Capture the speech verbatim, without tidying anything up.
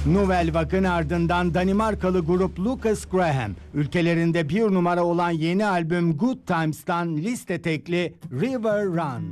Nouvelle Vague'ın ardından Danimarkalı grup Lucas Graham, ülkelerinde bir numara olan yeni albüm Good Times'tan liste tekli River Run.